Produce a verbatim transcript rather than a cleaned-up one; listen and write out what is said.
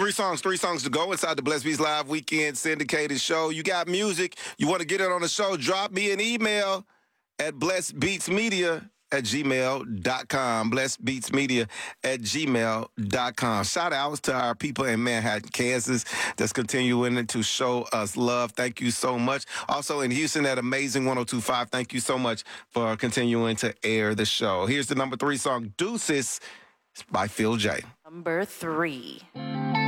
Three songs, three songs to go inside the Blessed Beats Live Weekend syndicated show. You got music, you want to get it on the show, drop me an email at blessedbeatsmedia at gmail dot com. blessedbeatsmedia at gmail dot com. Shout outs to our people in Manhattan, Kansas that's continuing to show us love. Thank you so much. Also in Houston at Amazing one oh two point five, thank you so much for continuing to air the show. Here's the number three song, Deuces by Phil J. Number three.